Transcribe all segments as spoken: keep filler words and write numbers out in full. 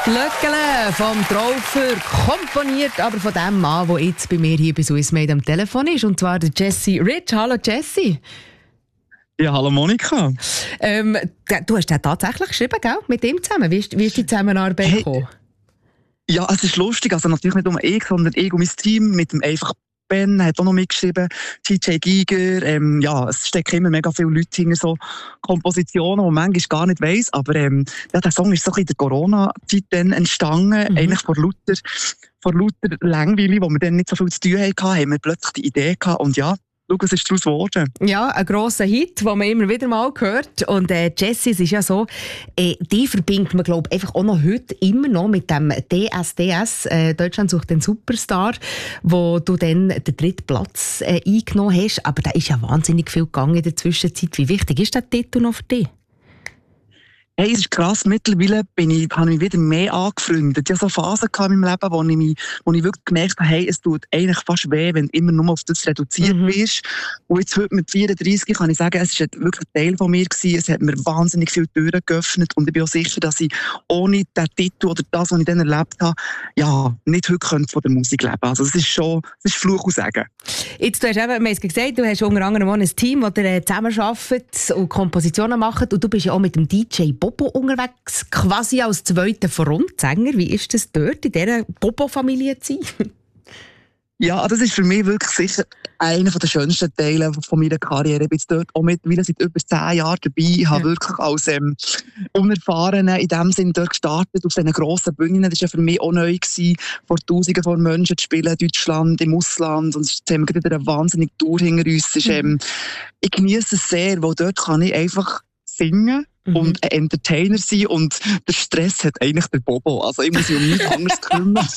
Glöckele vom Traufer, komponiert aber von dem Mann, der jetzt bei mir hier bei Swissmade am Telefon ist, und zwar der Jesse Rich. Hallo Jesse. Ja, hallo Monika. Ähm, du hast den tatsächlich geschrieben, gell? Mit ihm zusammen. Wie ist, wie ist die Zusammenarbeit hey, gekommen? Ja, es ist lustig. Also natürlich nicht nur ich, sondern ich und mein Team mit dem einfach Ben hat auch noch mitgeschrieben, T J Giger. Ähm, ja, es stecken immer mega viele Leute hinter so Kompositionen, die man manchmal gar nicht weiss. Aber ähm, ja, der Song ist so in der Corona-Zeit dann entstanden. Mhm. Eigentlich vor lauter, vor lauter Langweile, wo wir dann nicht so viel zu tun hatten, haben wir plötzlich die Idee gehabt. Und ja, schau, es ist daraus geworden. Ja, ein grosser Hit, den man immer wieder mal hört. Und äh, Jesse, es ist ja so, äh, die verbindet man, glaube ich, einfach auch noch heute immer noch mit dem D S D S, äh, Deutschland sucht den Superstar, wo du dann den dritten Platz äh, eingenommen hast. Aber da ist ja wahnsinnig viel gegangen in der Zwischenzeit. Wie wichtig ist der Titel noch für dich? Hey, es ist krass, mittlerweile bin ich, habe ich mich wieder mehr angefreundet. Ich hatte so Phasen in meinem Leben, wo ich, mich, wo ich wirklich gemerkt habe, hey, es tut eigentlich fast weh, wenn du immer nur auf das reduziert mhm. wirst. Und jetzt heute mit vierunddreissig kann ich sagen, es war wirklich ein Teil von mir gewesen. Es hat mir wahnsinnig viele Türen geöffnet und ich bin auch sicher, dass ich ohne den Titel oder das, was ich dann erlebt habe, ja, nicht heute könnte von der Musik leben. Also es ist schon, es ist Fluch und Segen. Jetzt, du hast eben, wir haben gesagt, du hast unter anderem auch ein Team, das ihr zusammenarbeitet und Kompositionen macht, und du bist ja auch mit dem D J Bobo unterwegs, quasi als zweiter Frontsänger. Wie ist das dort, in dieser Bobo-Familie zu sein? Ja, das ist für mich wirklich sicher einer der schönsten Teile von meiner Karriere. Ich bin jetzt dort auch mittlerweile seit über zehn Jahren dabei. Ich habe ja. wirklich als ähm, Unerfahrene in dem Sinne dort gestartet, auf diesen grossen Bühnen. Das war ja für mich auch neu gewesen, vor Tausenden von Menschen zu spielen, in Deutschland, im Ausland. Und jetzt haben wir wieder eine wahnsinnige Tour hinter uns. Ist, ähm, ich genieße es sehr, weil dort kann ich einfach singen mhm. und ein Entertainer sein, und der Stress hat eigentlich der Bobo. Also ich muss mich um nichts anderes kümmern.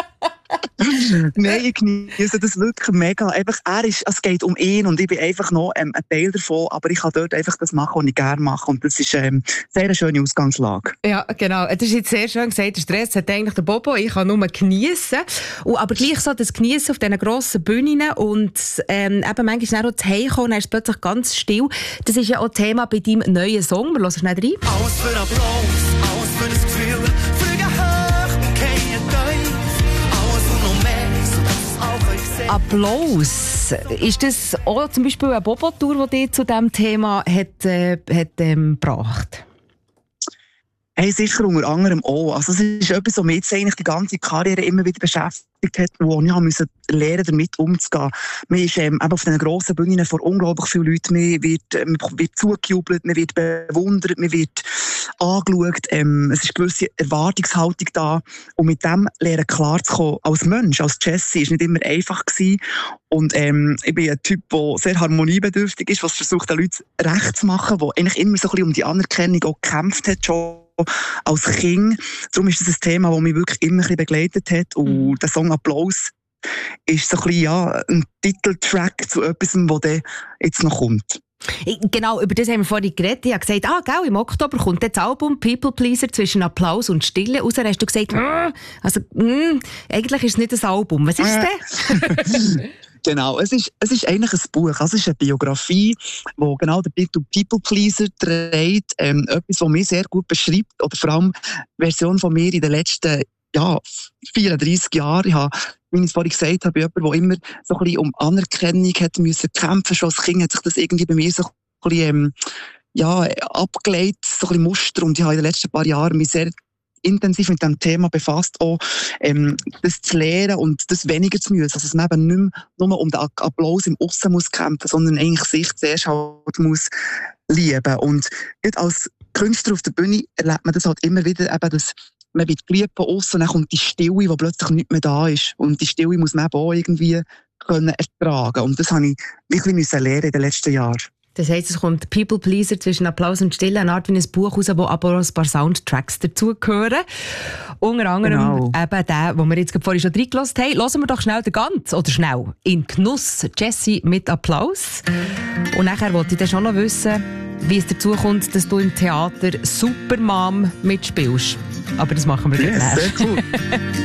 Nein, ich genieße das wirklich mega. Einfach, er ist, es geht um ihn und ich bin einfach noch ähm, ein Teil davon, aber ich kann dort einfach das machen, was ich gerne mache, und das ist ähm, sehr eine schöne Ausgangslage. Ja, genau. Das ist jetzt sehr schön gesagt. Der Stress hat eigentlich der Bobo. Ich kann nur geniessen. Aber gleich so das Geniessen auf diesen grossen Bühnen und ähm, eben manchmal auch zu Hause kommen, dann ist es plötzlich ganz still. Das ist ja auch Thema bei deinem neuen Song. Wir hören schnell rein. Alles für Applaus, alles für das Gefühl, fliegen hoch und keinen tief. Alles und noch mehr, sodass es auch euch seht. Applaus. Ist das auch zum Beispiel eine Bobo-Tour, die dich zu diesem Thema hat, äh, hat, ähm, gebracht? Hey, sicher unter anderem auch. Also es ist etwas, was mich jetzt eigentlich die ganze Karriere immer wieder beschäftigt hat, wo ich musste lernen, damit umzugehen. Man ist ähm, eben auf diesen grossen Bühnen vor unglaublich vielen Leuten. Man wird, man wird zugejubelt, man wird bewundert, man wird angeschaut. Ähm, es ist eine gewisse Erwartungshaltung da. Und mit dem lernen klarzukommen als Mensch, als Jesse, ist nicht immer einfach gewesen. Und ähm, ich bin ein Typ, der sehr harmoniebedürftig ist, was versucht, den Leuten recht zu machen, der eigentlich immer so ein bisschen um die Anerkennung auch gekämpft hat, schon als Kind. Darum ist das ein Thema, das mich wirklich immer ein bisschen begleitet hat. Und mhm. der Song «Applaus» ist so ein bisschen, ja, ein Titeltrack zu etwas, das dann jetzt noch kommt. Genau, über das haben wir vorhin geredet. Ich habe gesagt, ah, gell, im Oktober kommt das Album «People Pleaser» zwischen Applaus und Stille raus. Dann hast du gesagt, mm, also, mm, eigentlich ist es nicht ein Album. Was ist es denn? Genau, es ist, es ist eigentlich ein Buch. Also es ist eine Biografie, wo genau der Titel «People Pleaser» trägt. Ähm, etwas, das mich sehr gut beschreibt. Oder vor allem die Version von mir in den letzten ja, vierunddreissig Jahren. Ich habe, wie ich es vorhin gesagt habe, jemand, der immer so ein bisschen um Anerkennung hat müssen kämpfen. Schon als Kind hat sich das irgendwie bei mir so ein bisschen ähm, ja, abgelegt, so ein bisschen Muster. Und ich habe in den letzten paar Jahren mich sehr intensiv mit diesem Thema befasst, auch ähm, das zu lernen und das weniger zu müssen. Also, dass man eben nicht mehr nur um den Applaus im Aussen muss kämpfen, sondern eigentlich sich zuerst halt muss lieben. Und als Künstler auf der Bühne erlebt man das halt immer wieder, eben, dass man wird geliebt von aussen, dann kommt die Stille, die plötzlich nicht mehr da ist. Und die Stille muss man eben auch irgendwie können ertragen. Und das habe ich wirklich müssen lernen in den letzten Jahren. Das heisst, es kommt «People Pleaser» zwischen Applaus und Stille, eine Art wie ein Buch raus, wo aber auch ein paar Soundtracks dazugehören. Unter anderem genau. eben der, den wir jetzt vorhin schon reingelassen haben. Hören wir doch schnell den ganz, oder schnell, in Genuss, Jesse mit Applaus. Und nachher wollte ich dann schon noch wissen, wie es dazu kommt, dass du im Theater Supermom mitspielst. Aber das machen wir yes, gleich. Sehr cool.